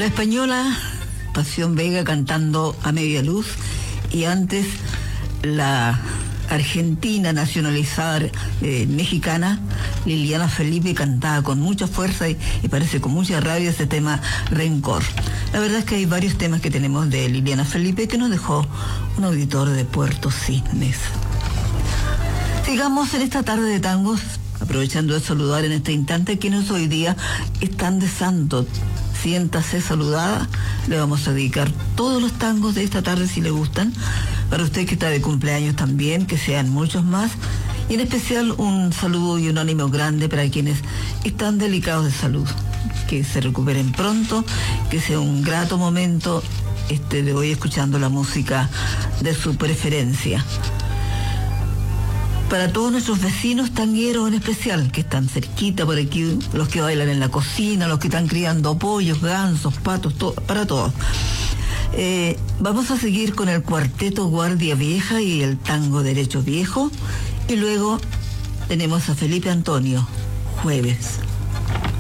La española Pasión Vega cantando A Media Luz, y antes la argentina nacionalizada mexicana Liliana Felipe cantaba con mucha fuerza y parece con mucha rabia ese tema Rencor. La verdad es que hay varios temas que tenemos de Liliana Felipe que nos dejó un auditor de Puerto Cisnes. Sigamos en esta tarde de tangos, aprovechando de saludar en este instante a quienes hoy día están de santo. Siéntase saludada, le vamos a dedicar todos los tangos de esta tarde si le gustan. Para usted que está de cumpleaños también, que sean muchos más. Y en especial un saludo y un ánimo grande para quienes están delicados de salud. Que se recuperen pronto, que sea un grato momento de hoy escuchando la música de su preferencia. Para todos nuestros vecinos tangueros en especial, que están cerquita por aquí, los que bailan en la cocina, los que están criando pollos, gansos, patos, todo, para todos. Vamos a seguir con el cuarteto Guardia Vieja y el tango Derecho Viejo, y luego tenemos a Felipe Antonio, Jueves.